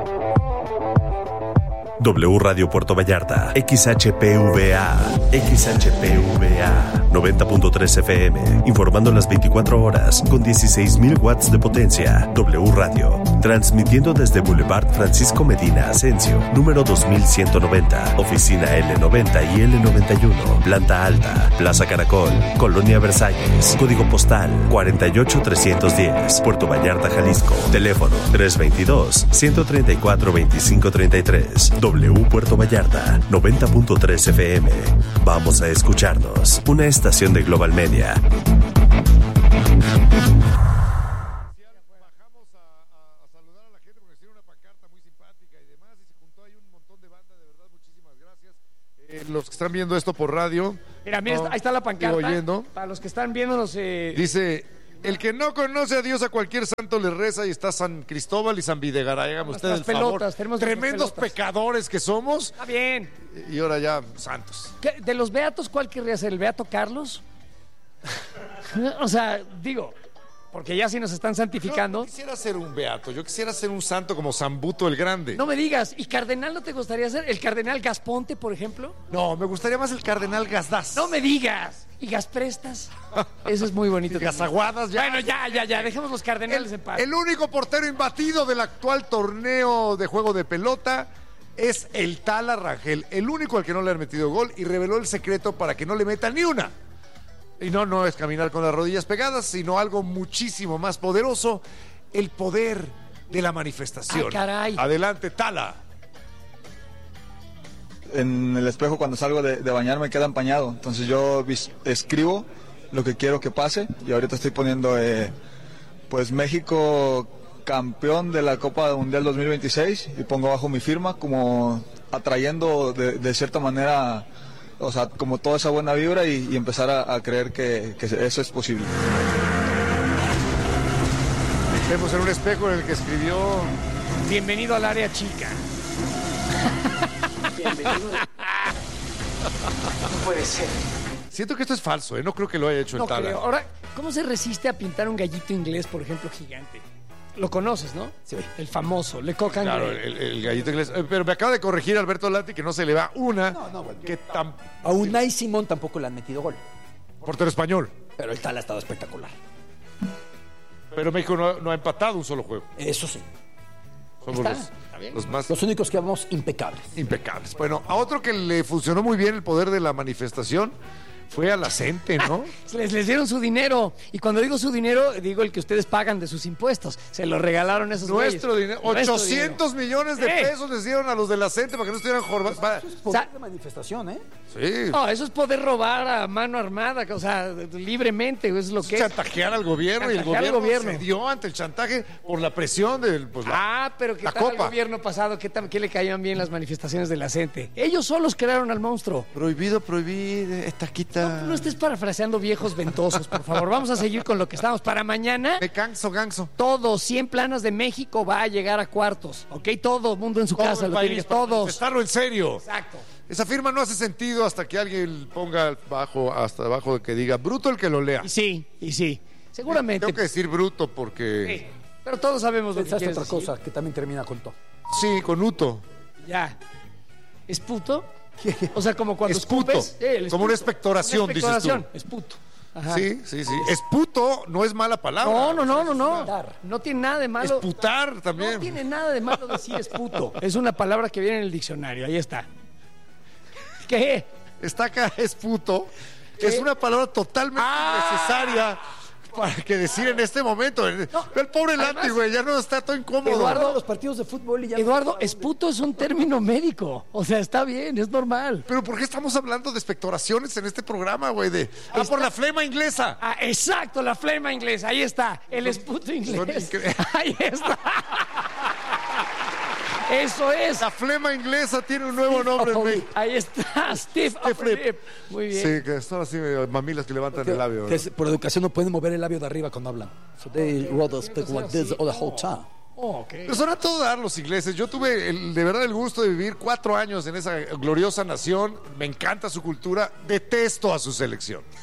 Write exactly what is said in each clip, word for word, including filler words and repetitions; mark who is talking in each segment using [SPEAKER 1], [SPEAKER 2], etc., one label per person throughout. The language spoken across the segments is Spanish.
[SPEAKER 1] W Radio Puerto Vallarta, X H P V A, X H P V A, noventa punto tres F M, informando las veinticuatro horas con dieciséis mil watts de potencia. W Radio, transmitiendo desde Boulevard Francisco Medina Asensio, número dos mil ciento noventa, oficina L noventa y L noventa y uno, planta alta, Plaza Caracol, Colonia Versalles, código postal cuarenta y ocho trescientos diez, Puerto Vallarta, Jalisco, teléfono tres veintidós, ciento treinta y cuatro, veinticinco treinta y tres. W Puerto Vallarta, noventa punto tres F M. Vamos a escucharnos. Una estación de Global Media.
[SPEAKER 2] Bajamos a, a, a saludar a la gente porque tiene una pancarta muy simpática y demás, y se juntó ahí un montón de banda, de verdad, muchísimas gracias. Eh, los que están viendo esto por radio.
[SPEAKER 3] Mira, mira,
[SPEAKER 2] no,
[SPEAKER 3] ahí está la pancarta.
[SPEAKER 2] oyendo.
[SPEAKER 3] Para los que están viéndonos. Eh...
[SPEAKER 2] Dice: el que no conoce a Dios, a cualquier santo le reza, y está San Cristóbal y San Videgaray. Háganme ustedes el favor.
[SPEAKER 3] Pelotas, tenemos
[SPEAKER 2] tremendos pecadores que somos.
[SPEAKER 3] Está bien.
[SPEAKER 2] Y ahora ya santos.
[SPEAKER 3] ¿Qué, de los beatos, ¿cuál querría ser? ¿El beato Carlos? O sea, digo, porque ya si nos están santificando.
[SPEAKER 2] Yo quisiera ser un beato, yo quisiera ser un santo como San Buto el Grande.
[SPEAKER 3] No me digas, ¿y cardenal no te gustaría ser? ¿El cardenal Gasponte, por ejemplo?
[SPEAKER 2] No, me gustaría más el cardenal Gasdás.
[SPEAKER 3] No me digas. ¿Y Gasprestas? Eso es muy bonito.
[SPEAKER 2] Gasaguadas, ya.
[SPEAKER 3] Bueno, ya, ya, ya, dejemos los cardenales
[SPEAKER 2] el,
[SPEAKER 3] en paz.
[SPEAKER 2] El único portero imbatido del actual torneo de juego de pelota es el Tala Rangel, el único al que no le han metido gol, y reveló el secreto para que no le meta ni una. Y no, no es caminar con las rodillas pegadas, sino algo muchísimo más poderoso, el poder de la manifestación.
[SPEAKER 3] Ah, caray.
[SPEAKER 2] Adelante, Tala.
[SPEAKER 4] En el espejo cuando salgo de, de bañar me queda empañado, entonces yo vis, escribo lo que quiero que pase, y ahorita estoy poniendo eh, pues México campeón de la Copa Mundial dos mil veintiséis, y pongo abajo mi firma como atrayendo de, de cierta manera, o sea, como toda esa buena vibra, y, y empezar a, a creer que, que eso es posible.
[SPEAKER 2] Vemos en un espejo en el que escribió:
[SPEAKER 3] bienvenido al área chica. Bienvenido. No puede ser.
[SPEAKER 2] Siento que esto es falso, ¿eh? No creo que lo haya hecho
[SPEAKER 3] no
[SPEAKER 2] el Tala.
[SPEAKER 3] Creo. Ahora, ¿cómo se resiste a pintar un gallito inglés, por ejemplo, gigante? Lo conoces, ¿no? Sí. El famoso, Le Coq Anglais.
[SPEAKER 2] Claro, el, el gallito inglés. Pero me acaba de corregir Alberto Lati que no se le va una.
[SPEAKER 5] No, no, bueno.
[SPEAKER 2] Que tan...
[SPEAKER 5] A Unai Simón tampoco le han metido gol.
[SPEAKER 2] Portero español.
[SPEAKER 5] Pero el Tala ha estado espectacular.
[SPEAKER 2] Pero México no, no ha empatado un solo juego.
[SPEAKER 5] Eso sí.
[SPEAKER 2] Somos
[SPEAKER 5] Está,
[SPEAKER 2] los,
[SPEAKER 5] está bien.
[SPEAKER 2] los más
[SPEAKER 5] Los únicos que vamos impecables.
[SPEAKER 2] impecables. Bueno, a otro que le funcionó muy bien el poder de la manifestación fue a la gente, ¿no?
[SPEAKER 3] les, les dieron su dinero. Y cuando digo su dinero, digo el que ustedes pagan de sus impuestos. Se lo regalaron esos
[SPEAKER 2] Nuestro
[SPEAKER 3] güeyes.
[SPEAKER 2] dinero. ochocientos millones de
[SPEAKER 3] ¿Eh?
[SPEAKER 2] pesos les dieron a los de la gente para que no estuvieran jorbados.
[SPEAKER 5] Eso es poder de manifestación, ¿eh?
[SPEAKER 2] Sí.
[SPEAKER 3] No, eso es poder robar a mano armada, o sea, libremente, eso es lo que es.
[SPEAKER 2] Chantajear al gobierno, y el
[SPEAKER 3] Chantajear al
[SPEAKER 2] gobierno,
[SPEAKER 3] gobierno.
[SPEAKER 2] se dio ante el chantaje por la presión del pues, la,
[SPEAKER 3] Ah, pero ¿qué
[SPEAKER 2] la
[SPEAKER 3] tal al
[SPEAKER 2] copa.
[SPEAKER 3] gobierno pasado? ¿Qué, tal, ¿Qué le caían bien las manifestaciones de la gente? Ellos solos crearon al monstruo.
[SPEAKER 2] Prohibido prohibir, esta quita.
[SPEAKER 3] No, no estés parafraseando viejos ventosos, por favor. Vamos a seguir con lo que estamos. Para mañana,
[SPEAKER 2] Me canso, ganso.
[SPEAKER 3] todos, cien planas de México va a llegar a cuartos, ¿ok? Todo el mundo en su
[SPEAKER 2] Todo
[SPEAKER 3] casa,
[SPEAKER 2] el
[SPEAKER 3] lo
[SPEAKER 2] país,
[SPEAKER 3] tiene,
[SPEAKER 2] para
[SPEAKER 3] todos.
[SPEAKER 2] manifestarlo en serio.
[SPEAKER 3] Exacto.
[SPEAKER 2] Esa firma no hace sentido hasta que alguien ponga abajo, hasta abajo de que diga bruto el que lo lea.
[SPEAKER 3] Y sí, y sí. Seguramente.
[SPEAKER 2] Tengo que decir bruto porque...
[SPEAKER 3] Sí, pero todos sabemos lo que
[SPEAKER 5] Pensaste
[SPEAKER 3] quieres
[SPEAKER 5] otra
[SPEAKER 3] decir.
[SPEAKER 5] cosa que también termina con to.
[SPEAKER 2] Sí, con uto.
[SPEAKER 3] Ya. ¿Es puto? O sea, como cuando
[SPEAKER 2] Es puto.
[SPEAKER 3] escupes. Eh, el
[SPEAKER 2] Como una
[SPEAKER 3] esputo.
[SPEAKER 2] expectoración,
[SPEAKER 3] Una
[SPEAKER 2] dices tú.
[SPEAKER 3] expectoración. Es puto. Ajá.
[SPEAKER 2] Sí, sí, sí. Es puto, no es mala palabra.
[SPEAKER 3] No, no, no, no, no.
[SPEAKER 5] Esputar.
[SPEAKER 3] No tiene nada de
[SPEAKER 2] Es
[SPEAKER 3] malo.
[SPEAKER 2] putar también.
[SPEAKER 3] No tiene nada de malo decir es puto. Es una palabra que viene en el diccionario. Ahí está. ¿Qué?
[SPEAKER 2] Está acá, es puto. Es una palabra totalmente
[SPEAKER 3] Ah.
[SPEAKER 2] innecesaria para que decir en este momento. Ve el pobre
[SPEAKER 3] además-
[SPEAKER 2] Lati, güey, ya no está todo incómodo.
[SPEAKER 5] Eduardo, los partidos de fútbol y ya.
[SPEAKER 3] Eduardo, es puto es un término médico. O sea, está bien, es normal.
[SPEAKER 2] Pero ¿por qué estamos hablando de expectoraciones en este programa, güey? De, ah, por la flema inglesa.
[SPEAKER 3] Ah, exacto, la flema inglesa. Ahí está. El esputo inglés.
[SPEAKER 2] incre-
[SPEAKER 3] Ahí está. Eso es.
[SPEAKER 2] La flema inglesa tiene un nuevo nombre en México.
[SPEAKER 3] Ahí está. Steve
[SPEAKER 2] Steve
[SPEAKER 3] Upper
[SPEAKER 2] Lip.
[SPEAKER 3] Lip. Muy bien.
[SPEAKER 2] Sí, que son así eh, mamilas que levantan
[SPEAKER 5] Que-
[SPEAKER 2] el labio.
[SPEAKER 5] que es- por educación no pueden mover el labio de arriba cuando hablan. So they rather speak like this all the whole time.
[SPEAKER 3] Oh, ok.
[SPEAKER 2] Pero son a todo dar los ingleses. Yo tuve el- de verdad el gusto de vivir cuatro años en esa gloriosa nación. Me encanta su cultura. Detesto a su selección.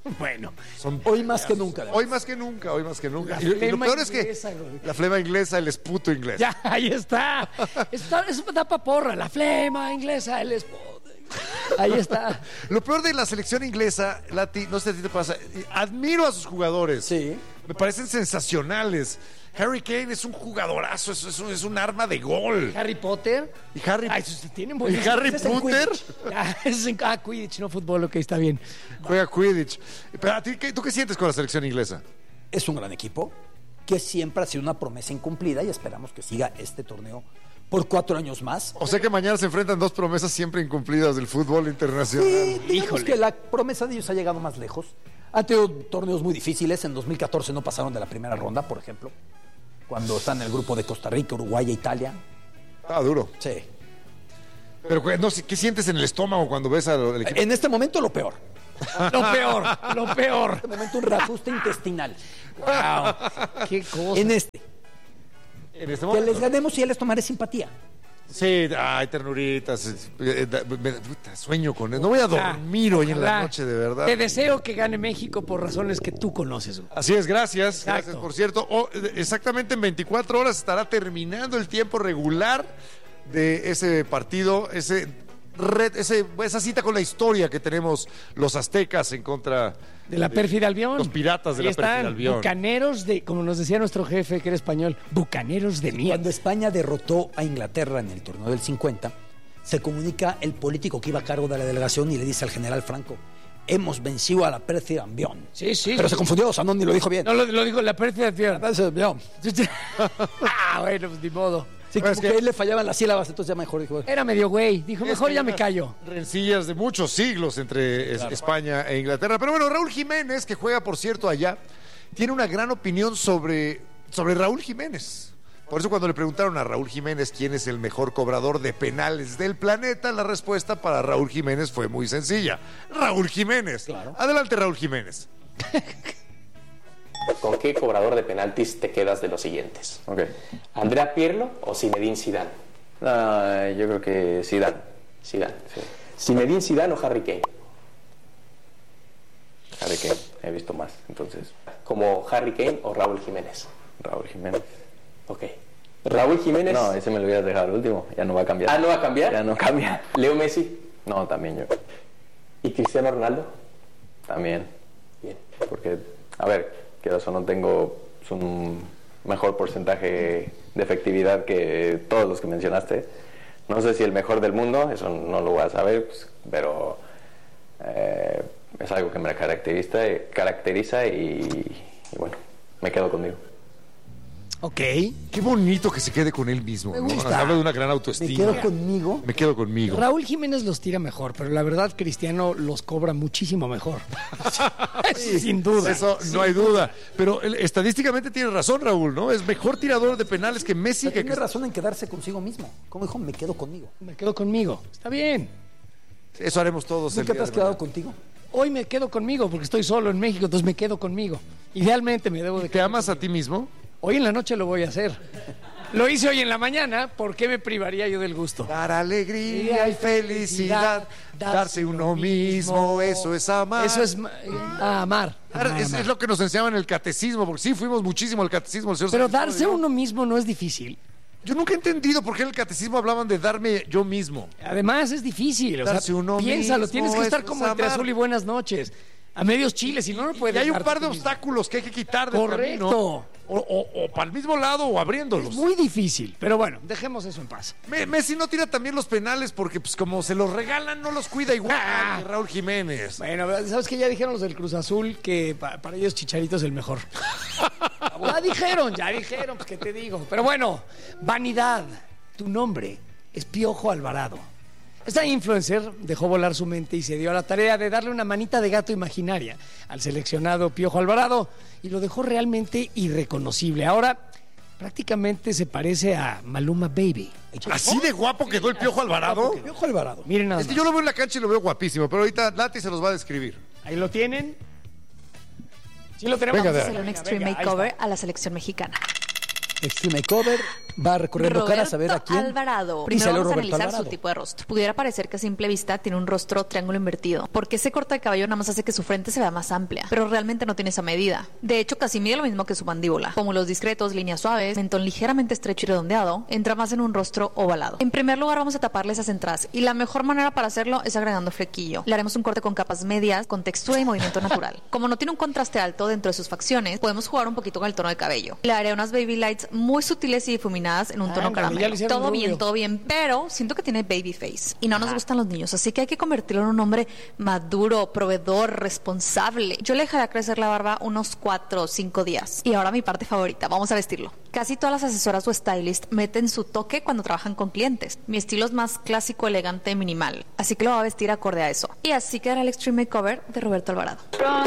[SPEAKER 3] Bueno.
[SPEAKER 2] Son
[SPEAKER 5] Hoy más que nunca.
[SPEAKER 2] Hoy más que nnunca, hoy más que nunca.
[SPEAKER 3] La
[SPEAKER 2] Y, y lo
[SPEAKER 3] flema
[SPEAKER 2] peor es que
[SPEAKER 3] inglesa, güey.
[SPEAKER 2] la flema inglesa, el esputo inglés.
[SPEAKER 3] Ya, ahí está. Está- Eso da pa' porra. La flema inglesa, el esposo. Ahí está.
[SPEAKER 2] Lo peor de la selección inglesa, Lati, no sé si a ti te pasa, admiro a sus jugadores.
[SPEAKER 5] Sí.
[SPEAKER 2] Me parecen sensacionales. Harry Kane es un jugadorazo, es, es un, es un arma de gol.
[SPEAKER 3] Harry Potter.
[SPEAKER 2] Y Harry,
[SPEAKER 3] Ay, eso sí, tienen
[SPEAKER 2] y
[SPEAKER 3] buenos-
[SPEAKER 2] Harry
[SPEAKER 5] ese es en
[SPEAKER 2] Potter
[SPEAKER 3] Ah, es en, ah, Quidditch, no fútbol, ok, está bien.
[SPEAKER 2] juega Quidditch. Pero a ti, ¿qué- ¿tú qué sientes con la selección inglesa?
[SPEAKER 5] Es un gran equipo que siempre ha sido una promesa incumplida y esperamos que siga este torneo por cuatro años más.
[SPEAKER 2] O sea que mañana se enfrentan dos promesas siempre incumplidas del fútbol internacional.
[SPEAKER 5] Sí, digamos
[SPEAKER 3] Híjole.
[SPEAKER 5] que la promesa de ellos ha llegado más lejos. Han tenido torneos muy difíciles. En dos mil catorce no pasaron de la primera ronda, por ejemplo. Cuando están en el grupo de Costa Rica, Uruguay e Italia.
[SPEAKER 2] Ah, duro.
[SPEAKER 5] Sí.
[SPEAKER 2] Pero ¿qué- no sé, ¿qué sientes en el estómago cuando ves al equipo?
[SPEAKER 5] En este momento lo peor.
[SPEAKER 3] Lo peor, lo peor.
[SPEAKER 5] En este momento un reajuste intestinal.
[SPEAKER 3] Wow. Qué cosa.
[SPEAKER 5] En este.
[SPEAKER 2] En este
[SPEAKER 5] Que
[SPEAKER 2] momento.
[SPEAKER 5] les ganemos y ya les tomaré simpatía.
[SPEAKER 2] Sí, ay, ternuritas. eh, eh, da- me- puta, sueño con él. No voy a dormir hoy en la
[SPEAKER 3] Ojalá.
[SPEAKER 2] noche, de verdad.
[SPEAKER 3] Te deseo que gane México por razones que tú conoces. güey.
[SPEAKER 2] Así es, gracias.
[SPEAKER 3] Exacto.
[SPEAKER 2] Gracias, por cierto. Oh, eh, exactamente en veinticuatro horas estará terminando el tiempo regular de ese partido, ese red, ese, esa cita con la historia que tenemos los aztecas en contra
[SPEAKER 3] De la pérfida Albión.
[SPEAKER 2] los piratas de
[SPEAKER 3] Ahí
[SPEAKER 2] la pérfida
[SPEAKER 3] están,
[SPEAKER 2] Albión.
[SPEAKER 3] Bucaneros de, como nos decía nuestro jefe, que era español, bucaneros de mierda.
[SPEAKER 5] Cuando España derrotó a Inglaterra en el torneo del cincuenta, se comunica el político que iba a cargo de la delegación y le dice al general Franco: hemos vencido a la pérfida Albión.
[SPEAKER 3] Sí, sí.
[SPEAKER 5] Pero se confundió, o sea, no ni lo dijo bien.
[SPEAKER 3] No lo, lo dijo la pérfida Albión.
[SPEAKER 5] Pérfida Albión.
[SPEAKER 3] Ah, bueno, pues ni modo.
[SPEAKER 5] Sí,
[SPEAKER 2] Pero
[SPEAKER 5] como
[SPEAKER 2] es
[SPEAKER 5] que
[SPEAKER 2] que-
[SPEAKER 5] a él le fallaban las sílabas, entonces ya mejor dijo.
[SPEAKER 3] Era medio güey. Dijo,
[SPEAKER 2] Es
[SPEAKER 3] mejor
[SPEAKER 2] que
[SPEAKER 3] ya
[SPEAKER 2] hay
[SPEAKER 3] me
[SPEAKER 2] unas
[SPEAKER 3] callo.
[SPEAKER 2] Rencillas de muchos siglos entre es- España e Inglaterra. Pero bueno, Raúl Jiménez, que juega, por cierto, allá, tiene una gran opinión sobre, sobre Raúl Jiménez. Por eso cuando le preguntaron a Raúl Jiménez quién es el mejor cobrador de penales del planeta, la respuesta para Raúl Jiménez fue muy sencilla. Raúl Jiménez.
[SPEAKER 5] Claro.
[SPEAKER 2] Adelante, Raúl Jiménez.
[SPEAKER 6] ¿Con qué cobrador de penaltis te quedas de los siguientes?
[SPEAKER 7] Ok.
[SPEAKER 6] ¿Andrea Pirlo o Zinedine Zidane?
[SPEAKER 7] Ah, yo creo que Zidane.
[SPEAKER 6] Zidane. ¿Zinedine Zidane o Harry Kane?
[SPEAKER 7] Harry Kane, he visto más. Entonces,
[SPEAKER 6] ¿Como Harry Kane o Raúl Jiménez?
[SPEAKER 7] Raúl Jiménez.
[SPEAKER 6] Ok. Raúl Jiménez.
[SPEAKER 7] No, ese me lo hubieras dejado al último. Ya no va a cambiar.
[SPEAKER 6] Ah, ¿no va a cambiar?
[SPEAKER 7] Ya no cambia.
[SPEAKER 6] ¿Leo Messi
[SPEAKER 7] No, también yo.
[SPEAKER 6] y Cristiano Ronaldo?
[SPEAKER 7] También.
[SPEAKER 6] Bien.
[SPEAKER 7] Porque, a ver, que eso no tengo un mejor porcentaje de efectividad que todos los que mencionaste. No sé si el mejor del mundo, eso no lo voy a saber, pues, pero eh, es algo que me caracteriza, caracteriza y, y bueno, me quedo conmigo.
[SPEAKER 3] Ok.
[SPEAKER 2] Qué bonito que se quede con él mismo.
[SPEAKER 3] Me
[SPEAKER 2] ¿no?
[SPEAKER 3] gusta.
[SPEAKER 2] Habla de una gran
[SPEAKER 5] Me
[SPEAKER 2] autoestima.
[SPEAKER 5] quedo conmigo.
[SPEAKER 2] Me quedo conmigo.
[SPEAKER 3] Raúl Jiménez los tira mejor, pero la verdad Cristiano los cobra muchísimo mejor. Sin duda.
[SPEAKER 2] Eso no hay duda. Pero él, estadísticamente tiene razón, Raúl, ¿no? Es mejor tirador de penales que Messi. Que
[SPEAKER 5] Tiene razón en quedarse consigo mismo. Como dijo, me quedo conmigo.
[SPEAKER 3] Me quedo conmigo. Está bien.
[SPEAKER 2] Eso haremos todos. el
[SPEAKER 5] ¿Nunca
[SPEAKER 2] día
[SPEAKER 5] te has
[SPEAKER 2] de
[SPEAKER 5] quedado
[SPEAKER 2] mañana.
[SPEAKER 5] contigo?
[SPEAKER 3] Hoy me quedo conmigo porque estoy solo en México, entonces me quedo conmigo. Idealmente me debo de
[SPEAKER 2] ¿Te
[SPEAKER 3] quedar
[SPEAKER 2] amas a
[SPEAKER 3] conmigo.
[SPEAKER 2] ti mismo?
[SPEAKER 3] Hoy en la noche lo voy a hacer. Lo hice hoy en la mañana, ¿por qué me privaría yo del gusto?
[SPEAKER 2] Dar alegría y felicidad, darse uno mismo, eso es amar.
[SPEAKER 3] Eso es ma- ah, amar.
[SPEAKER 2] Dar-
[SPEAKER 3] amar,
[SPEAKER 2] Es,
[SPEAKER 3] amar.
[SPEAKER 2] es lo que nos enseñaban en el catecismo, porque sí, fuimos muchísimo al catecismo. El señor
[SPEAKER 3] Pero
[SPEAKER 2] San Francisco
[SPEAKER 3] darse
[SPEAKER 2] de
[SPEAKER 3] uno mismo no es difícil.
[SPEAKER 2] Yo nunca he entendido por qué en el catecismo hablaban de darme yo mismo.
[SPEAKER 3] Además es difícil. O sea,
[SPEAKER 2] Darse uno
[SPEAKER 3] piénsalo,
[SPEAKER 2] mismo,
[SPEAKER 3] tienes que estar
[SPEAKER 2] eso
[SPEAKER 3] como
[SPEAKER 2] es
[SPEAKER 3] entre
[SPEAKER 2] amar.
[SPEAKER 3] azul y buenas noches. A medios chiles, si no, no
[SPEAKER 2] Y
[SPEAKER 3] puedes.
[SPEAKER 2] hay un
[SPEAKER 3] darte
[SPEAKER 2] par de
[SPEAKER 3] tú mismo.
[SPEAKER 2] obstáculos que hay que quitar del
[SPEAKER 3] Correcto.
[SPEAKER 2] camino. O, o- o para el mismo lado o abriéndolos.
[SPEAKER 3] Es muy difícil. Pero bueno, dejemos eso en paz.
[SPEAKER 2] Me- Messi no tira también los penales porque pues como se los regalan no los cuida igual que Raúl Jiménez.
[SPEAKER 3] Bueno, ¿sabes qué? Ya dijeron los del Cruz Azul que pa- para ellos Chicharito es el mejor. Ya dijeron, ya dijeron, pues qué te digo. Pero bueno, vanidad. Tu nombre es Piojo Alvarado. Esta influencer dejó volar su mente y se dio a la tarea de darle una manita de gato imaginaria al seleccionado Piojo Alvarado y lo dejó realmente irreconocible. Ahora prácticamente se parece a Maluma Baby.
[SPEAKER 2] Así de guapo quedó el Piojo Alvarado.
[SPEAKER 5] Piojo Alvarado.
[SPEAKER 3] Miren nada
[SPEAKER 2] Es que
[SPEAKER 3] más.
[SPEAKER 2] yo lo veo en la cancha y lo veo guapísimo, pero ahorita Lati se los va a describir.
[SPEAKER 3] Ahí lo tienen. Sí lo tenemos.
[SPEAKER 2] Venga,
[SPEAKER 8] Vamos a
[SPEAKER 2] Dara.
[SPEAKER 8] hacer un extreme
[SPEAKER 3] Venga, ahí
[SPEAKER 8] makeover
[SPEAKER 3] está.
[SPEAKER 8] a la selección mexicana.
[SPEAKER 5] Extreme Makeover. va recorriendo caras a ver a quién.
[SPEAKER 8] Alvarado.
[SPEAKER 5] Y
[SPEAKER 8] Primero
[SPEAKER 5] salió
[SPEAKER 8] vamos a
[SPEAKER 5] Roberto
[SPEAKER 8] analizar
[SPEAKER 5] Alvarado.
[SPEAKER 8] su tipo de rostro. Pudiera parecer que a simple vista tiene un rostro triángulo invertido, porque ese corte de cabello nada más hace que su frente se vea más amplia, pero realmente no tiene esa medida. De hecho, casi mide lo mismo que su mandíbula. Pómulos discretos, líneas suaves, mentón ligeramente estrecho y redondeado, entra más en un rostro ovalado. En primer lugar, vamos a taparle esas entradas, y la mejor manera para hacerlo es agregando flequillo. Le haremos un corte con capas medias, con textura y movimiento natural. Como no tiene un contraste alto dentro de sus facciones, podemos jugar un poquito con el tono de cabello. Le haré unas baby lights muy sutiles y difuminadas en un tono
[SPEAKER 3] Ándale, ya le
[SPEAKER 8] caramelo.
[SPEAKER 3] hicieron
[SPEAKER 8] Todo
[SPEAKER 3] rubio.
[SPEAKER 8] bien, todo bien, pero siento que tiene baby face y no nos gustan los niños, así que hay que convertirlo en un hombre maduro, proveedor, responsable. Yo le dejaré crecer la barba unos cuatro o cinco días. Y ahora mi parte favorita, vamos a vestirlo. Casi todas las asesoras o stylists meten su toque cuando trabajan con clientes. Mi estilo es más clásico, elegante, minimal, así que lo va a vestir acorde a eso. Y así quedará el Extreme Makeover de Roberto Alvarado.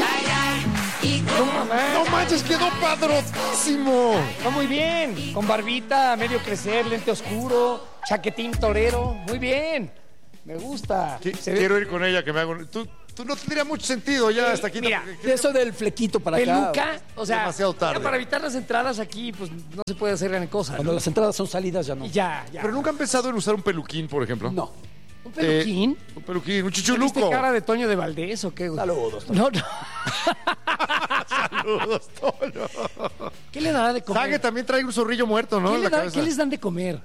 [SPEAKER 2] No manches, quedó padrotísimo.
[SPEAKER 3] Va muy bien. Con barbita, medio crecer, lente oscuro, chaquetín torero. Muy bien. Me gusta.
[SPEAKER 2] Qui-
[SPEAKER 3] Se ve-
[SPEAKER 2] Quiero ir con ella, que me haga un... Tú, tú no tendría mucho sentido ya hasta aquí.
[SPEAKER 3] Mira,
[SPEAKER 2] porque-
[SPEAKER 5] Eso del flequito para acá.
[SPEAKER 3] Peluca, o sea,
[SPEAKER 2] Demasiado tarde.
[SPEAKER 3] ya para evitar las entradas aquí, pues no se puede hacer gran cosa.
[SPEAKER 5] Cuando
[SPEAKER 3] ¿no?
[SPEAKER 5] las entradas son salidas ya no.
[SPEAKER 3] Y ya, ya.
[SPEAKER 2] Pero nunca han pensado en usar un peluquín, por ejemplo.
[SPEAKER 5] No.
[SPEAKER 3] ¿Un peluquín?
[SPEAKER 2] Eh, un peluquín, un
[SPEAKER 3] ¿Viste
[SPEAKER 2] chichuluco.
[SPEAKER 3] cara de Toño de Valdés o qué, güey?
[SPEAKER 5] Saludos.
[SPEAKER 3] No, no.
[SPEAKER 2] Saludos, Toño.
[SPEAKER 3] ¿Qué le dará de comer?
[SPEAKER 2] Sague también trae un zorrillo muerto, ¿no?
[SPEAKER 3] ¿Qué,
[SPEAKER 2] En
[SPEAKER 3] le
[SPEAKER 2] la
[SPEAKER 3] da-
[SPEAKER 2] cabeza.
[SPEAKER 3] qué les dan de comer?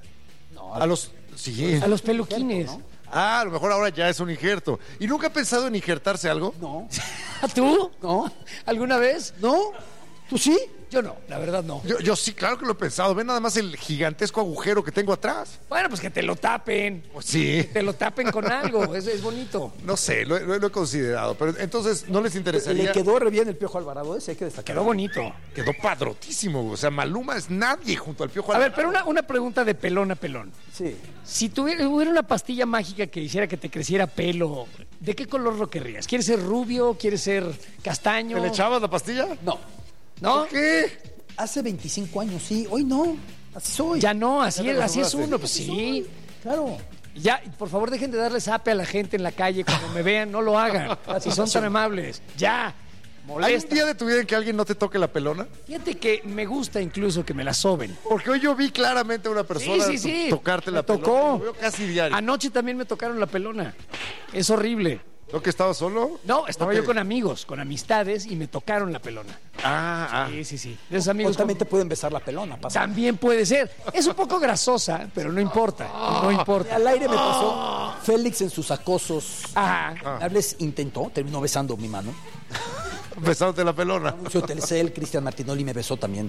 [SPEAKER 2] A los... Sí.
[SPEAKER 3] A los peluquines.
[SPEAKER 2] Ah, a lo mejor ahora ya es un injerto. ¿Y nunca ha pensado en injertarse algo?
[SPEAKER 5] No.
[SPEAKER 3] ¿A tú?
[SPEAKER 5] No.
[SPEAKER 3] ¿Alguna vez?
[SPEAKER 5] ¿No? ¿Tú sí?
[SPEAKER 3] Yo no, la verdad no.
[SPEAKER 2] Yo, yo sí, claro que lo he pensado. Ven nada más el gigantesco agujero que tengo atrás.
[SPEAKER 3] Bueno, pues que te lo tapen.
[SPEAKER 2] Pues sí.
[SPEAKER 3] Te lo tapen con algo, es, es bonito.
[SPEAKER 2] No sé, lo, lo- lo he considerado. Pero entonces, ¿no les interesaría?
[SPEAKER 5] Le quedó re bien el Piojo Alvarado ese, hay que destacar.
[SPEAKER 3] Quedó bonito.
[SPEAKER 2] Quedó padrotísimo. O sea, Maluma es nadie junto al Piojo
[SPEAKER 3] A ver,
[SPEAKER 2] Alvarado.
[SPEAKER 3] pero una, una pregunta de pelón a pelón.
[SPEAKER 5] Sí.
[SPEAKER 3] Si tuviera, hubiera una pastilla mágica que hiciera que te creciera pelo, ¿de qué color lo querrías? ¿Quieres ser rubio? ¿Quieres ser castaño?
[SPEAKER 2] ¿Te le echabas la pastilla?
[SPEAKER 5] No.
[SPEAKER 3] ¿No?
[SPEAKER 2] ¿Por qué?
[SPEAKER 5] Hace veinticinco años, sí. Hoy no. Así soy.
[SPEAKER 3] Ya no, así,
[SPEAKER 2] Ya te
[SPEAKER 3] así es
[SPEAKER 2] acostumbraste.
[SPEAKER 3] uno, pues sí.
[SPEAKER 5] Claro.
[SPEAKER 3] Ya, por favor, dejen de darle zape a la gente en la calle cuando me vean, no lo hagan. Si son tan amables. Ya.
[SPEAKER 2] ¿Hay un
[SPEAKER 3] Molesta.
[SPEAKER 2] día de tu vida en que alguien no te toque la pelona?
[SPEAKER 3] Fíjate que me gusta incluso que me la soben.
[SPEAKER 2] Porque hoy yo vi claramente a una persona
[SPEAKER 3] Sí, sí, sí.
[SPEAKER 2] to- tocarte
[SPEAKER 3] Me
[SPEAKER 2] la
[SPEAKER 3] tocó.
[SPEAKER 2] pelona. Lo veo casi diario.
[SPEAKER 3] Anoche también me tocaron la pelona. Es horrible.
[SPEAKER 2] ¿Lo que estaba solo?
[SPEAKER 3] No, estaba
[SPEAKER 2] Ok.
[SPEAKER 3] yo con amigos, con amistades y me tocaron la pelona.
[SPEAKER 2] Ah, ah.
[SPEAKER 3] Sí, sí, sí. De esos
[SPEAKER 5] O
[SPEAKER 3] amigos.
[SPEAKER 5] también te pueden besar la pelona. Pasa.
[SPEAKER 3] También puede ser. Es un poco grasosa, pero no importa. No importa.
[SPEAKER 5] Al aire me pasó Félix en sus acosos.
[SPEAKER 3] Ajá.
[SPEAKER 5] Hables intentó, terminó besando mi mano.
[SPEAKER 2] Besándote la pelona.
[SPEAKER 5] Anuncio Telcel, Cristian Martinoli me besó también.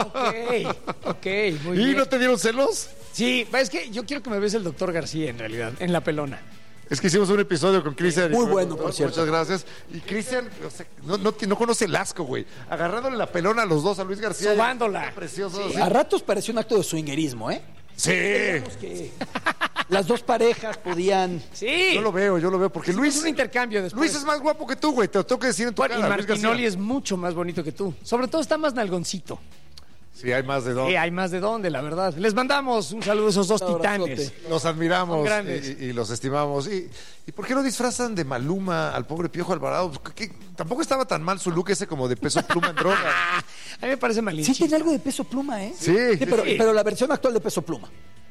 [SPEAKER 3] Ok, ok, muy
[SPEAKER 2] ¿Y
[SPEAKER 3] bien.
[SPEAKER 2] no te dieron celos?
[SPEAKER 3] Sí, es que yo quiero que me bese el doctor García en realidad, en la pelona.
[SPEAKER 2] Es que hicimos un episodio con Cristian.
[SPEAKER 5] Muy
[SPEAKER 2] y con-
[SPEAKER 5] bueno,
[SPEAKER 2] con-
[SPEAKER 5] por cierto.
[SPEAKER 2] Muchas gracias. Y Cristian, o sea, no, no, no conoce el asco, güey. Agarrándole la pelona a los dos, a Luis García.
[SPEAKER 3] Sobándola.
[SPEAKER 2] Precioso.
[SPEAKER 3] Sí.
[SPEAKER 2] Sí.
[SPEAKER 5] A ratos pareció un acto de swingerismo, ¿eh?
[SPEAKER 2] Sí.
[SPEAKER 5] Que las dos parejas podían...
[SPEAKER 3] Sí.
[SPEAKER 2] Yo lo veo, yo lo veo. Porque
[SPEAKER 3] Es
[SPEAKER 2] Luis,
[SPEAKER 3] un intercambio después.
[SPEAKER 2] Luis es más guapo que tú, güey. Te lo tengo que decir en tu
[SPEAKER 3] Bueno, y
[SPEAKER 2] cara, Luis García.
[SPEAKER 3] Martinoli es mucho más bonito que tú. Sobre todo está más nalgoncito.
[SPEAKER 2] Sí, hay más de dos.
[SPEAKER 3] Sí, hay más de dónde, la verdad. Les mandamos un saludo a esos dos
[SPEAKER 5] Un abrazote.
[SPEAKER 3] titanes.
[SPEAKER 2] Los admiramos
[SPEAKER 3] Son grandes.
[SPEAKER 2] y, y los estimamos. ¿Y, ¿Y por qué no disfrazan de Maluma al pobre Piojo Alvarado? Pues, ¿qué- qué? Tampoco estaba tan mal su look ese como de peso pluma en droga.
[SPEAKER 3] A mí me parece
[SPEAKER 5] Sí
[SPEAKER 3] malinchista.
[SPEAKER 5] tiene algo de Peso Pluma, ¿eh?
[SPEAKER 2] Sí,
[SPEAKER 5] pero,
[SPEAKER 3] sí.
[SPEAKER 5] pero la versión actual de Peso Pluma.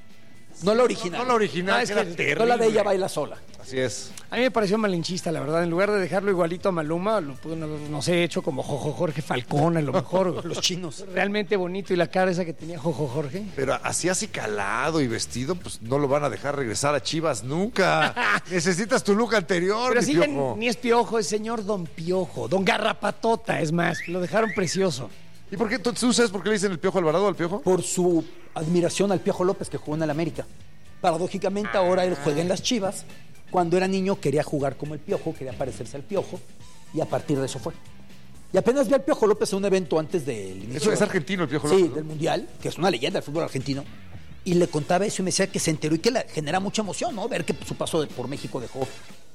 [SPEAKER 5] No la original.
[SPEAKER 2] No la original,
[SPEAKER 3] No, es
[SPEAKER 2] que era
[SPEAKER 3] que-
[SPEAKER 2] terrible.
[SPEAKER 5] No la de ella baila sola.
[SPEAKER 2] Así es.
[SPEAKER 3] A mí me pareció malinchista, la verdad. En lugar de dejarlo igualito a Maluma, lo pudieron haber, no sé, hecho como Jojo Jorge Falcón, a lo mejor.
[SPEAKER 5] Los chinos.
[SPEAKER 3] Realmente bonito. Y la cara esa que tenía Jojo Jorge.
[SPEAKER 2] Pero así así calado y vestido, pues no lo van a dejar regresar a Chivas nunca. Necesitas tu look anterior,
[SPEAKER 3] Pero
[SPEAKER 2] mi
[SPEAKER 3] sí, ya
[SPEAKER 2] Piojo.
[SPEAKER 3] ni es Piojo, es señor Don Piojo. Don Garrapatota, es más. Lo dejaron precioso.
[SPEAKER 2] ¿Y por qué tú, tú sabes por qué le dicen el Piojo Alvarado al Piojo?
[SPEAKER 5] Por su admiración al Piojo López que jugó en el América. Paradójicamente ahora él juega en las Chivas. Cuando era niño quería jugar como el Piojo, quería parecerse al Piojo y a partir de eso fue. Y apenas vi al Piojo López en un evento antes del inicio.
[SPEAKER 2] Eso es argentino, el Piojo
[SPEAKER 5] Sí,
[SPEAKER 2] López, ¿no?
[SPEAKER 5] del Mundial, que es una leyenda del fútbol argentino. Y le contaba eso y me decía que se enteró y que le genera mucha emoción, ¿no? Ver que su paso de- por México dejó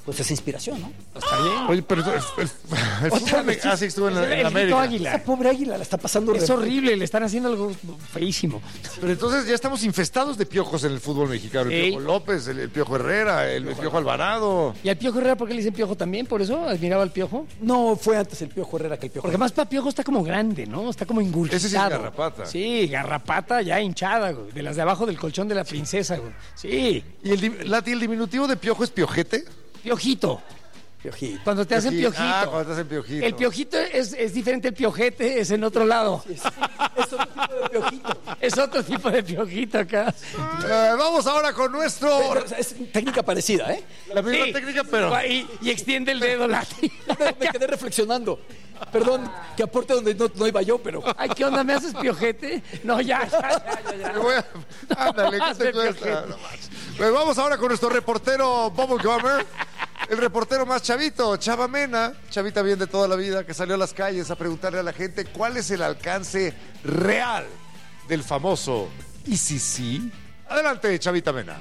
[SPEAKER 5] pues es inspiración, ¿no?
[SPEAKER 3] Está bien.
[SPEAKER 2] Oye, pero el, el, el fútbol me- ah, sí, estuvo en, la-
[SPEAKER 3] Es el-
[SPEAKER 2] en
[SPEAKER 3] el
[SPEAKER 2] América.
[SPEAKER 3] Águila.
[SPEAKER 5] Esa pobre águila la está pasando
[SPEAKER 3] Es
[SPEAKER 5] re-
[SPEAKER 3] horrible, le están haciendo algo feísimo.
[SPEAKER 2] Pero entonces ya estamos infestados de piojos en el fútbol mexicano. El
[SPEAKER 3] Ey.
[SPEAKER 2] Piojo López, el, el Piojo Herrera, el, el Piojo Alvarado.
[SPEAKER 3] ¿Y al Piojo Herrera por qué le dicen Piojo también? ¿Por eso admiraba al Piojo?
[SPEAKER 5] No, fue antes el Piojo Herrera que el Piojo.
[SPEAKER 3] Porque más para Piojo está como grande, ¿no? Está como engurgitado.
[SPEAKER 2] Ese sí es garrapata.
[SPEAKER 3] Sí, garrapata ya hinchada, güey. De las de abajo del colchón de la princesa, güey. Sí,
[SPEAKER 2] ¿Y el, dim- Lati, el diminutivo de piojo es piojete?
[SPEAKER 3] Piojito.
[SPEAKER 5] Piojito.
[SPEAKER 3] Cuando te hacen
[SPEAKER 2] Piojito.
[SPEAKER 3] piojito.
[SPEAKER 2] Ah, cuando te hacen piojito.
[SPEAKER 3] El piojito es, es diferente, el piojete es en otro lado.
[SPEAKER 5] Es otro tipo de piojito.
[SPEAKER 3] Es otro tipo de piojito acá.
[SPEAKER 2] Eh, vamos ahora con nuestro...
[SPEAKER 5] Pero, o sea, es técnica parecida, ¿eh?
[SPEAKER 2] La misma
[SPEAKER 3] Sí.
[SPEAKER 2] técnica, pero...
[SPEAKER 3] Y, y extiende el dedo, Lati.
[SPEAKER 5] Me quedé reflexionando. Perdón, que aporte donde no, no iba yo, pero...
[SPEAKER 3] Ay, ¿qué onda? ¿Me haces piojete? No, ya, ya, ya, ya. ya.
[SPEAKER 2] Me voy a- Ándale, ¿qué
[SPEAKER 3] Hazme
[SPEAKER 2] te cuesta?
[SPEAKER 3] piojete.
[SPEAKER 2] No manches. Pues vamos ahora con nuestro reportero Bubble Gummer, el reportero más chavito, Chava Mena, chavita bien de toda la vida, que salió a las calles a preguntarle a la gente cuál es el alcance real del famoso ¿y si sí? Adelante, Chavita Mena.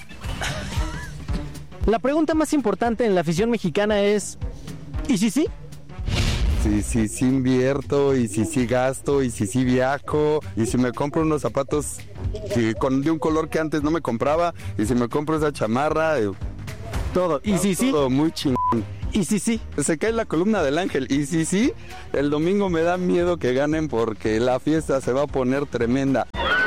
[SPEAKER 9] La pregunta más importante en la afición mexicana es, ¿y si sí?
[SPEAKER 10] Si sí, sí invierto, y si sí gasto, y si sí viajo, y si me compro unos zapatos que con, de un color que antes no me compraba, y si me compro esa chamarra, eh,
[SPEAKER 9] Todo. ¿Y si sí?
[SPEAKER 10] todo muy chingón.
[SPEAKER 9] ¿Y si sí?
[SPEAKER 10] Se cae la columna del ángel, y si sí, el domingo me da miedo que ganen porque la fiesta se va a poner tremenda.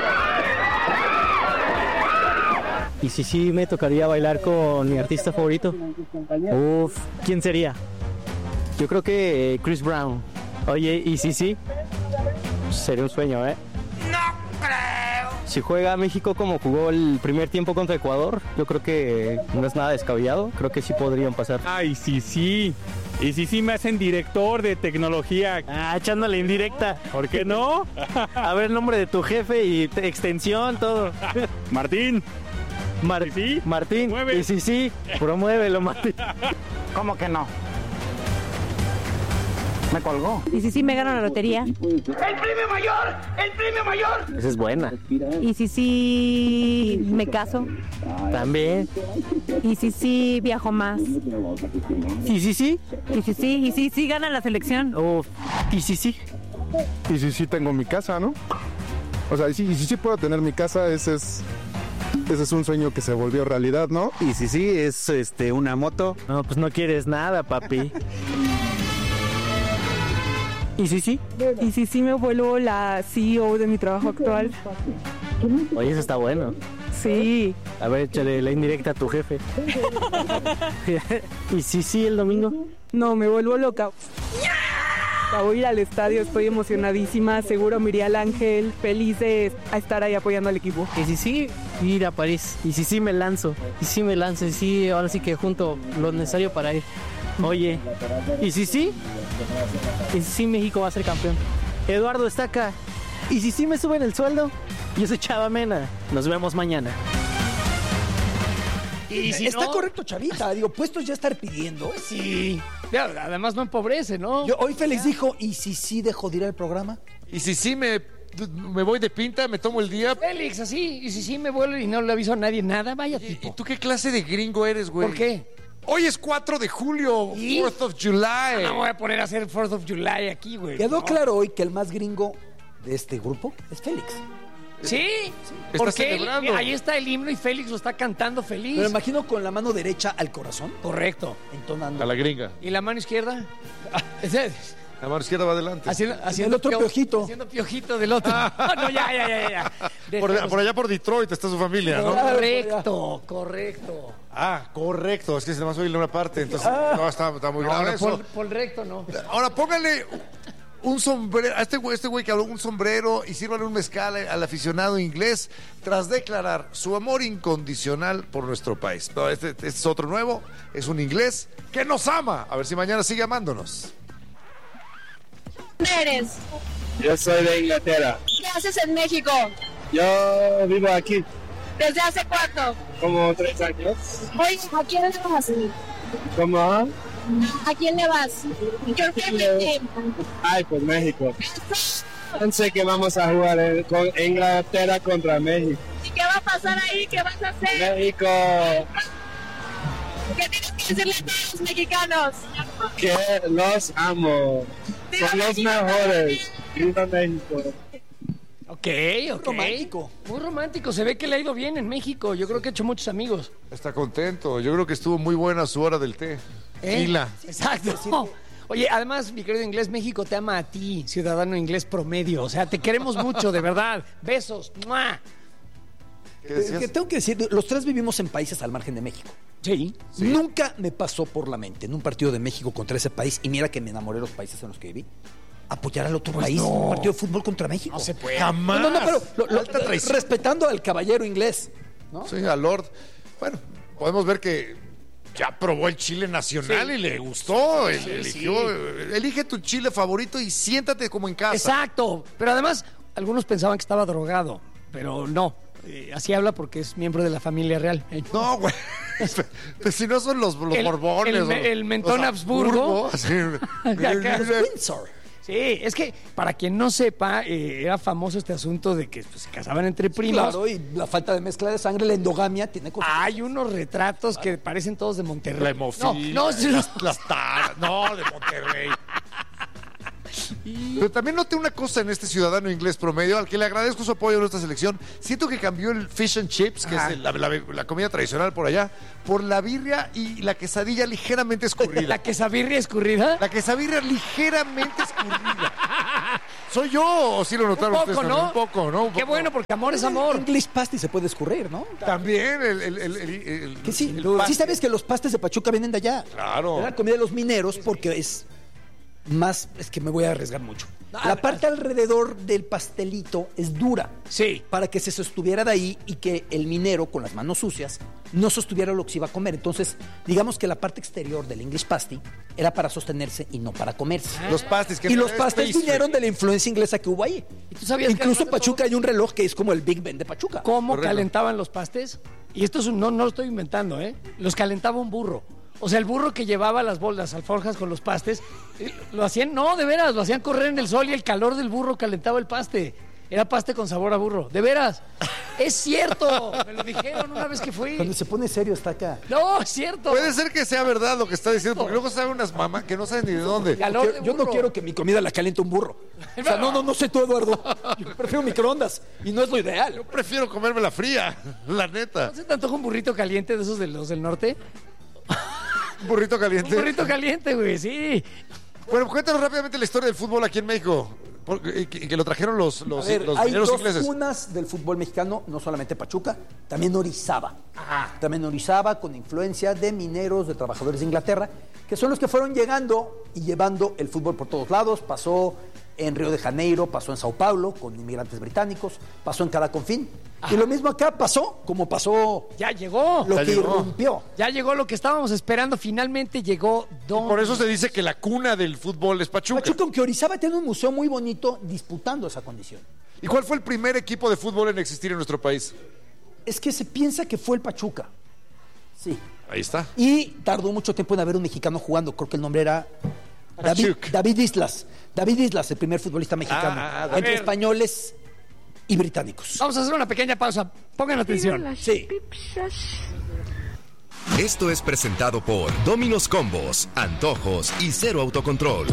[SPEAKER 9] ¿Y si sí me tocaría bailar con mi artista favorito? Uf, ¿quién sería? Yo creo que eh, Chris Brown. Oye, ¿y si sí? Sería un sueño, ¿eh? No creo. Si juega México como jugó el primer tiempo contra Ecuador, yo creo que no es nada descabellado. Creo que sí podrían pasar.
[SPEAKER 11] Ay, sí, sí. Y si sí me hacen director de tecnología.
[SPEAKER 9] Ah, echándole indirecta.
[SPEAKER 11] ¿Por qué no?
[SPEAKER 9] A ver el nombre de tu jefe y te- extensión, todo.
[SPEAKER 11] Martín.
[SPEAKER 9] Mar-
[SPEAKER 11] ¿Y sí?
[SPEAKER 9] Martín,
[SPEAKER 11] Mueve.
[SPEAKER 9] y si sí, promuévelo, Martín.
[SPEAKER 12] ¿Cómo que no? Me colgó.
[SPEAKER 13] ¿Y si sí me gano la lotería?
[SPEAKER 12] ¡El premio mayor! ¡El premio mayor!
[SPEAKER 9] Esa es buena.
[SPEAKER 13] ¿Y si sí me caso?
[SPEAKER 9] También.
[SPEAKER 13] ¿Y si sí viajo más?
[SPEAKER 9] ¿Y si sí?
[SPEAKER 13] ¿Y si sí? ¿Y si sí gana la selección?
[SPEAKER 9] Uf, ¿y si sí?
[SPEAKER 14] Y si sí tengo mi casa, ¿no? O sea, y si, y si sí puedo tener mi casa, ese es, ese es un sueño que se volvió realidad, ¿no?
[SPEAKER 15] Y si sí es este una moto.
[SPEAKER 9] No, pues no quieres nada, papi. ¿Y si sí?
[SPEAKER 13] ¿Y si sí me vuelvo la C E O de mi trabajo actual?
[SPEAKER 9] Oye, eso está bueno.
[SPEAKER 13] Sí.
[SPEAKER 9] A ver, échale la indirecta a tu jefe. ¿Y si sí el domingo?
[SPEAKER 13] No, me vuelvo loca. Voy a ir al estadio, estoy emocionadísima. Seguro me iría al Ángel, feliz de estar ahí apoyando al equipo.
[SPEAKER 9] ¿Y si sí ir a París? ¿Y si sí me lanzo? ¿Y si me lanzo? ¿Y sí, ahora sí que junto lo necesario para ir? Oye, ¿y si sí? ¿Y si sí México va a ser campeón? Eduardo Estaca, ¿y si sí me suben el sueldo? Yo soy Chava Mena. Nos vemos mañana.
[SPEAKER 3] Y si
[SPEAKER 5] Está
[SPEAKER 3] no-
[SPEAKER 5] correcto, Chavita. Digo, puestos ya a estar pidiendo.
[SPEAKER 3] Sí. Ya, además no empobrece, ¿no?
[SPEAKER 5] Yo, hoy Félix dijo, ¿y si sí dejo de ir al programa?
[SPEAKER 2] Y si sí me, me voy de pinta, me tomo el día...
[SPEAKER 3] Félix, así. Y si sí me vuelvo y no le aviso a nadie nada, vaya tipo.
[SPEAKER 2] ¿Y tú qué clase de gringo eres, güey?
[SPEAKER 3] ¿Por qué?
[SPEAKER 2] Hoy es cuatro de julio,
[SPEAKER 3] ¿Y?
[SPEAKER 2] fourth of July.
[SPEAKER 3] No me voy a poner a hacer fourth of July aquí, güey.
[SPEAKER 5] Quedó
[SPEAKER 3] No.
[SPEAKER 5] claro hoy que el más gringo de este grupo es Félix.
[SPEAKER 3] Sí,
[SPEAKER 2] Está
[SPEAKER 3] porque él-
[SPEAKER 2] celebrando.
[SPEAKER 3] ahí está el himno y Félix lo está cantando feliz.
[SPEAKER 5] Me lo imagino con la mano derecha al corazón,
[SPEAKER 3] Correcto.
[SPEAKER 5] entonando.
[SPEAKER 2] A la gringa.
[SPEAKER 3] ¿Y la mano izquierda? Ese-
[SPEAKER 2] La mano izquierda va adelante.
[SPEAKER 3] haciendo, haciendo
[SPEAKER 5] otro
[SPEAKER 3] pio-
[SPEAKER 5] piojito.
[SPEAKER 3] Haciendo piojito del otro. no, ya, ya, ya, ya.
[SPEAKER 2] Por,
[SPEAKER 3] Déjanos-
[SPEAKER 2] por allá por Detroit está su familia, ¿no?
[SPEAKER 3] Correcto, correcto.
[SPEAKER 2] Ah, correcto. Es que se me va a oír una parte, entonces no, está, está muy
[SPEAKER 3] No,
[SPEAKER 2] grave
[SPEAKER 3] no,
[SPEAKER 2] eso.
[SPEAKER 3] por, por recto, no.
[SPEAKER 2] Ahora póngale un sombrero, a este güey, este güey que habló un sombrero y sírvale un mezcal al aficionado inglés tras declarar su amor incondicional por nuestro país. No, este, este es otro nuevo, es un inglés que nos ama. A ver si mañana sigue amándonos.
[SPEAKER 16] ¿Dónde eres?
[SPEAKER 17] Yo soy de Inglaterra.
[SPEAKER 16] ¿Qué haces en México?
[SPEAKER 17] Yo vivo aquí
[SPEAKER 16] ¿Desde hace cuánto?
[SPEAKER 17] como tres años.
[SPEAKER 16] Oye, ¿a quién le vas?
[SPEAKER 17] ¿Cómo?
[SPEAKER 16] ¿A quién le vas? Your favorite team.
[SPEAKER 17] Ay, pues México. Pensé que vamos a jugar en- con Inglaterra contra México.
[SPEAKER 16] ¿Y qué va a pasar ahí? ¿Qué vas a hacer?
[SPEAKER 17] México
[SPEAKER 16] ¿Qué tienes que decirle a todos los mexicanos?
[SPEAKER 17] Que los amo. Son los mejores. Viva México.
[SPEAKER 3] Ok, ok.
[SPEAKER 5] Romántico.
[SPEAKER 3] Muy romántico. Se ve que le ha ido bien en México. Yo creo que ha hecho muchos amigos.
[SPEAKER 2] Está contento. Yo creo que estuvo muy buena su hora del té.
[SPEAKER 3] ¿Eh?
[SPEAKER 2] Gila.
[SPEAKER 3] Exacto. Oye, además, mi querido inglés, México te ama a ti, ciudadano inglés promedio. O sea, te queremos mucho, de verdad. Besos. ¡Mua!
[SPEAKER 2] ¿Qué decías?
[SPEAKER 5] Que tengo que decir, los tres vivimos en países al margen de México.
[SPEAKER 3] Sí.
[SPEAKER 2] Sí.
[SPEAKER 5] Nunca me pasó por la mente en un partido de México contra ese país, y mira que me enamoré de los países en los que viví, apoyar al otro
[SPEAKER 3] Pues
[SPEAKER 5] país
[SPEAKER 3] no.
[SPEAKER 5] en un partido de fútbol contra México.
[SPEAKER 3] No se puede.
[SPEAKER 2] Jamás.
[SPEAKER 5] No, no, no, pero lo- lo-
[SPEAKER 2] Alta traición.
[SPEAKER 5] respetando al caballero inglés, ¿no?
[SPEAKER 2] Sí, a Lord. Bueno, podemos ver que ya probó el chile nacional
[SPEAKER 3] Sí.
[SPEAKER 2] y le gustó.
[SPEAKER 3] Sí,
[SPEAKER 2] el-
[SPEAKER 3] sí,
[SPEAKER 2] eligió, Elige tu chile favorito y siéntate como en casa.
[SPEAKER 3] Exacto. Pero además, algunos pensaban que estaba drogado, pero no. Eh, así habla porque es miembro de la familia real. Eh,
[SPEAKER 2] No, güey. Pues si no son los, los
[SPEAKER 3] El-
[SPEAKER 2] Borbones.
[SPEAKER 3] el
[SPEAKER 2] o
[SPEAKER 3] me- el mentón
[SPEAKER 2] los
[SPEAKER 3] Habsburgo.
[SPEAKER 2] así.
[SPEAKER 3] Acá.
[SPEAKER 5] Windsor.
[SPEAKER 3] Sí, es que para quien no sepa, eh, era famoso este asunto de que pues, se casaban entre primos.
[SPEAKER 5] Claro, y la falta de mezcla de sangre, la endogamia, tiene cosas.
[SPEAKER 3] Hay unos retratos que parecen todos de Monterrey.
[SPEAKER 2] La hemofilia.
[SPEAKER 3] No, no, sí,
[SPEAKER 2] las, las taras. No, de Monterrey. Pero también noté una cosa en este ciudadano inglés promedio, al que le agradezco su apoyo a nuestra selección. Siento que cambió el fish and chips, que
[SPEAKER 3] Ajá.
[SPEAKER 2] es el- la, la- la comida tradicional por allá, por la birria y la quesadilla ligeramente escurrida.
[SPEAKER 3] ¿La quesabirria escurrida?
[SPEAKER 2] La quesabirria ligeramente escurrida. ¿Soy yo o sí lo notaron
[SPEAKER 3] Un
[SPEAKER 2] ustedes
[SPEAKER 3] poco,
[SPEAKER 2] también?
[SPEAKER 3] ¿no?
[SPEAKER 2] Un poco, ¿no? Un
[SPEAKER 3] Qué
[SPEAKER 2] poco.
[SPEAKER 3] bueno, porque amor es amor.
[SPEAKER 5] English pasty se puede escurrir, ¿no?
[SPEAKER 2] También el... el, el, el- el-
[SPEAKER 5] Que sí,
[SPEAKER 2] el
[SPEAKER 5] sí
[SPEAKER 2] pastel.
[SPEAKER 5] sabes que los pastes de Pachuca vienen de allá.
[SPEAKER 2] Claro.
[SPEAKER 5] Es la comida de los mineros porque es más, es que me voy a arriesgar mucho.
[SPEAKER 3] No,
[SPEAKER 5] La
[SPEAKER 3] a-
[SPEAKER 5] parte alrededor del pastelito es dura.
[SPEAKER 3] Sí.
[SPEAKER 5] Para que se sostuviera de ahí y que el minero con las manos sucias no sostuviera lo que se iba a comer. Entonces, digamos que la parte exterior del English pasty era para sostenerse y no para comerse.
[SPEAKER 2] Los pastis que
[SPEAKER 5] Y
[SPEAKER 2] no
[SPEAKER 5] los
[SPEAKER 2] es
[SPEAKER 5] pastes
[SPEAKER 2] pastry.
[SPEAKER 5] vinieron de la influencia inglesa que hubo ahí.
[SPEAKER 3] ¿Y tú sabías que
[SPEAKER 5] Incluso en
[SPEAKER 3] además de
[SPEAKER 5] Pachuca hay un reloj que es como el Big Ben de Pachuca.
[SPEAKER 3] ¿Cómo
[SPEAKER 2] Correcto.
[SPEAKER 3] calentaban los pastes? Y esto es un- no, no lo estoy inventando, ¿eh? Los calentaba un burro. O sea, el burro que llevaba las bolas, alforjas con los pastes, eh, lo hacían, no, de veras, lo hacían correr en el sol y el calor del burro calentaba el paste. Era paste con sabor a burro. De veras. Es cierto. Me lo dijeron una vez que fui.
[SPEAKER 5] Cuando se pone serio está acá.
[SPEAKER 3] No, es cierto.
[SPEAKER 2] Puede ser que sea verdad lo que está diciendo, porque luego saben unas mamás que no saben ni de dónde.
[SPEAKER 3] Calor
[SPEAKER 5] Yo,
[SPEAKER 3] de
[SPEAKER 5] yo no
[SPEAKER 3] burro.
[SPEAKER 5] quiero que mi comida la caliente un burro. O sea, no, no, no sé tú, Eduardo. Yo prefiero microondas y no es lo ideal.
[SPEAKER 2] Yo prefiero comérmela fría, la neta.
[SPEAKER 3] ¿No se te antoja un burrito caliente de esos de los del norte?
[SPEAKER 2] Un burrito caliente.
[SPEAKER 3] Un burrito caliente, güey, sí.
[SPEAKER 2] Bueno, cuéntanos rápidamente la historia del fútbol aquí en México. Porque, que, que lo trajeron los, los,
[SPEAKER 5] A ver,
[SPEAKER 2] los
[SPEAKER 5] hay
[SPEAKER 2] mineros
[SPEAKER 5] dos
[SPEAKER 2] ingleses.
[SPEAKER 5] cunas del fútbol mexicano, no solamente Pachuca, también Orizaba. También Orizaba con influencia de mineros, de trabajadores de Inglaterra, que son los que fueron llegando y llevando el fútbol por todos lados. Pasó en Río de Janeiro, pasó en Sao Paulo con inmigrantes británicos, pasó en cada confín. Y lo mismo acá pasó, como pasó
[SPEAKER 3] Ya llegó.
[SPEAKER 5] lo
[SPEAKER 2] Ya
[SPEAKER 5] que
[SPEAKER 2] llegó.
[SPEAKER 5] irrumpió.
[SPEAKER 3] Ya llegó lo que estábamos esperando. Finalmente llegó Don.
[SPEAKER 2] Por eso se dice que la cuna del fútbol es Pachuca.
[SPEAKER 5] Pachuca, aunque Orizaba tiene un museo muy bonito disputando esa condición.
[SPEAKER 2] ¿Y cuál fue el primer equipo de fútbol en existir en nuestro país?
[SPEAKER 5] Es que se piensa que fue el Pachuca. Sí.
[SPEAKER 2] Ahí está.
[SPEAKER 5] Y tardó mucho tiempo en haber un mexicano jugando. Creo que el nombre era David,
[SPEAKER 2] Pachuca.
[SPEAKER 5] David Islas. David Islas, el primer futbolista mexicano.
[SPEAKER 2] Ah,
[SPEAKER 3] a
[SPEAKER 5] entre
[SPEAKER 3] ver.
[SPEAKER 5] españoles y británicos.
[SPEAKER 3] Vamos a hacer una pequeña pausa. Pongan atención.
[SPEAKER 5] Sí.
[SPEAKER 18] Esto es presentado por Domino's Combos, Antojos y Cero Autocontrol.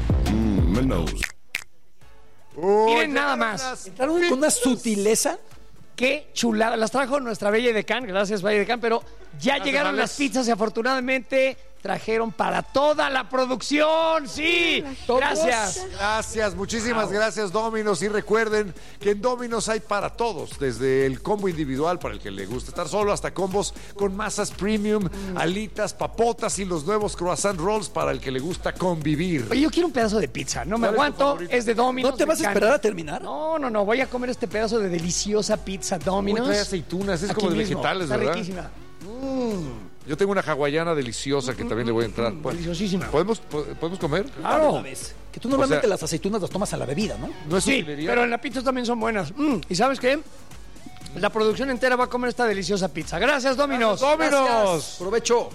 [SPEAKER 3] Miren nada más.
[SPEAKER 5] Entraron con una sutileza.
[SPEAKER 3] Qué chulada. Las trajo nuestra Bella Edecán. Gracias, Bella Edecán. Pero ya
[SPEAKER 2] Gracias,
[SPEAKER 3] llegaron
[SPEAKER 2] Alex.
[SPEAKER 3] las pizzas y afortunadamente trajeron para toda la producción. Sí. Gracias.
[SPEAKER 2] Gracias, muchísimas gracias, Domino's. Y recuerden que en Domino's hay para todos, desde el combo individual para el que le gusta estar solo, hasta combos con masas premium, alitas, papotas y los nuevos croissant rolls para el que le gusta convivir.
[SPEAKER 3] Oye, yo quiero un pedazo de pizza. No me
[SPEAKER 2] ¿Cuál es tu
[SPEAKER 3] aguanto.
[SPEAKER 2] favorito?
[SPEAKER 3] Es de Domino's.
[SPEAKER 5] ¿No te
[SPEAKER 3] me
[SPEAKER 5] vas a
[SPEAKER 3] encanta.
[SPEAKER 5] esperar a terminar?
[SPEAKER 3] No, no, no. Voy a comer este pedazo de deliciosa pizza Domino's.
[SPEAKER 2] Uy, trae aceitunas, es
[SPEAKER 3] Aquí
[SPEAKER 2] como de
[SPEAKER 3] mismo.
[SPEAKER 2] vegetales,
[SPEAKER 3] Está
[SPEAKER 2] ¿verdad?
[SPEAKER 3] riquísima.
[SPEAKER 2] Yo tengo una hawaiana deliciosa que también le voy a entrar. Bueno,
[SPEAKER 3] deliciosísima.
[SPEAKER 2] ¿Podemos, po- ¿Podemos comer?
[SPEAKER 3] Claro.
[SPEAKER 5] Una vez. Que tú normalmente
[SPEAKER 2] O sea-
[SPEAKER 5] las aceitunas las tomas a la bebida, ¿no?
[SPEAKER 2] ¿No es
[SPEAKER 3] Sí,
[SPEAKER 2] utilería?
[SPEAKER 3] pero en la pizza también son buenas. Mm, ¿y sabes qué? La producción entera va a comer esta deliciosa pizza. Gracias, Domino's.
[SPEAKER 2] ¡Domino's!
[SPEAKER 5] Gracias. Provecho.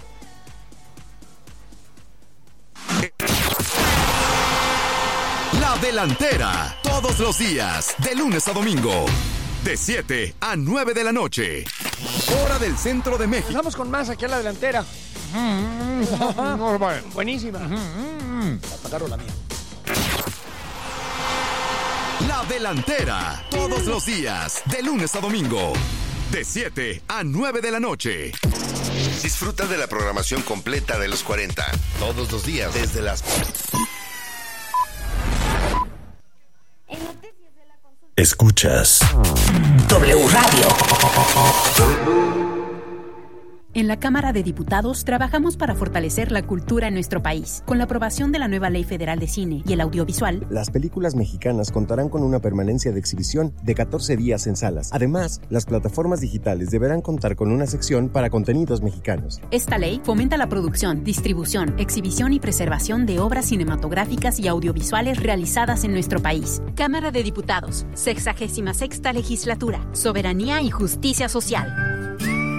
[SPEAKER 18] La Delantera, todos los días, de lunes a domingo, de siete a nueve de la noche. Hora del centro de México.
[SPEAKER 3] Empezamos con más aquí a la delantera. Buenísima.
[SPEAKER 5] Agarro la mía.
[SPEAKER 18] La Delantera. Todos los días, de lunes a domingo. De siete a nueve de la noche.
[SPEAKER 19] Disfruta de la programación completa de los cuarenta. Todos los días, desde las...
[SPEAKER 1] Escuchas
[SPEAKER 20] W Radio.
[SPEAKER 21] En la Cámara de Diputados trabajamos para fortalecer la cultura en nuestro país. Con la aprobación de la nueva Ley Federal de Cine y el Audiovisual,
[SPEAKER 22] las películas mexicanas contarán con una permanencia de exhibición de catorce días en salas. Además, las plataformas digitales deberán contar con una sección para contenidos mexicanos.
[SPEAKER 21] Esta ley fomenta la producción, distribución, exhibición y preservación de obras cinematográficas y audiovisuales realizadas en nuestro país. Cámara de Diputados, sexagésima sexta legislatura, soberanía y justicia social.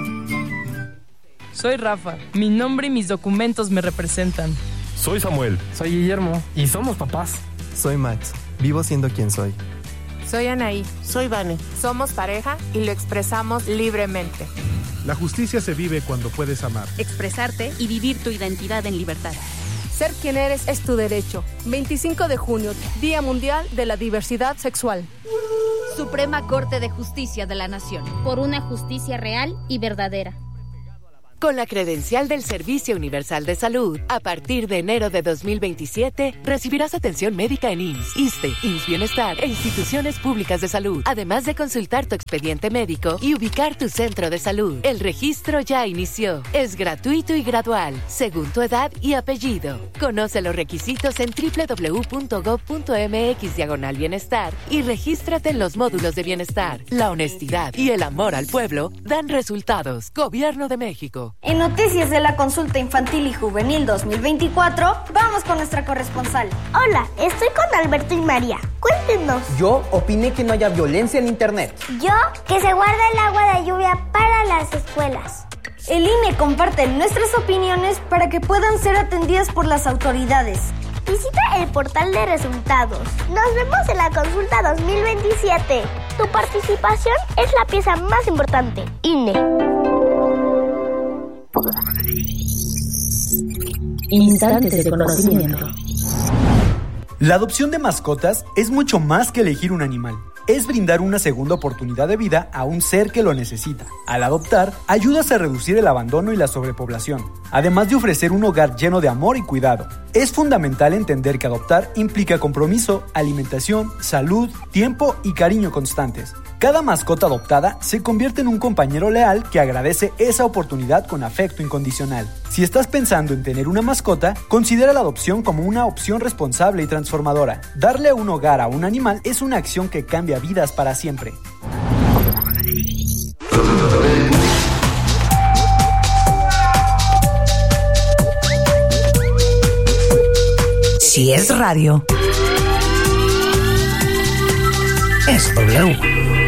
[SPEAKER 23] Soy Rafa. Mi nombre y mis documentos me representan.
[SPEAKER 24] Soy Samuel.
[SPEAKER 25] Soy Guillermo. Y somos papás.
[SPEAKER 26] Soy Max. Vivo siendo quien soy.
[SPEAKER 27] Soy Anaí. Soy Vane. Somos pareja y lo expresamos libremente.
[SPEAKER 28] La justicia se vive cuando puedes amar,
[SPEAKER 21] expresarte y vivir tu identidad en libertad.
[SPEAKER 27] Ser quien eres es tu derecho. veinticinco de junio, Día Mundial de la Diversidad Sexual.
[SPEAKER 29] Suprema Corte de Justicia de la Nación.
[SPEAKER 16] Por una justicia real y verdadera.
[SPEAKER 30] Con la credencial del Servicio Universal de Salud, a partir de enero de dos mil veintisiete, recibirás atención médica en I M S S, ISSSTE, I M S S Bienestar e instituciones públicas de salud, además de consultar tu expediente médico y ubicar tu centro de salud. El registro ya inició. Es gratuito y gradual, según tu edad y apellido. Conoce los requisitos en doble u doble u doble u punto gob punto eme equis diagonal bienestar y regístrate en los módulos de bienestar. La honestidad y el amor al pueblo dan resultados. Gobierno de México.
[SPEAKER 31] En Noticias de la Consulta Infantil y Juvenil dos mil veinticuatro, vamos con nuestra corresponsal.
[SPEAKER 32] Hola, estoy con Alberto y María. Cuéntenos.
[SPEAKER 33] Yo opiné que no haya violencia en Internet.
[SPEAKER 32] Yo, que se guarde el agua de lluvia para las escuelas.
[SPEAKER 31] El I N E comparte nuestras opiniones para que puedan ser atendidas por las autoridades.
[SPEAKER 32] Visita el portal de resultados. Nos vemos en la consulta dos mil veintisiete. Tu participación es la pieza más importante. I N E.
[SPEAKER 20] Instantes de conocimiento.
[SPEAKER 34] La adopción de mascotas es mucho más que elegir un animal. Es brindar una segunda oportunidad de vida a un ser que lo necesita. Al adoptar, ayudas a reducir el abandono y la sobrepoblación, además de ofrecer un hogar lleno de amor y cuidado. Es fundamental entender que adoptar implica compromiso, alimentación, salud, tiempo y cariño constantes. Cada mascota adoptada se convierte en un compañero leal que agradece esa oportunidad con afecto incondicional. Si estás pensando en tener una mascota, considera la adopción como una opción responsable y transformadora. Darle un hogar a un animal es una acción que cambia vidas para siempre.
[SPEAKER 20] Si es radio, es W.